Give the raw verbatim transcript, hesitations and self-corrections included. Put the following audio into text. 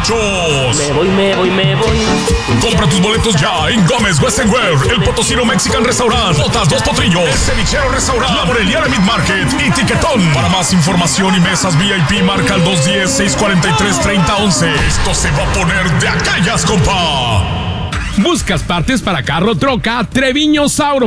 borrachos. Me voy, me voy, me voy. Compra tus boletos ya en Gómez Western Wear, El Potosino Mexican Restaurant, Botas Dos Potrillos, El Cevichero Restaurant, La Moreliana Meat Market y Tiquetón. Para más información y mesas V I P, marca al dos uno cero, seis cuatro tres, tres cero uno uno. Esto se va a poner de aquellas, compa. ¿Buscas partes para carro, troca? Treviño Sauro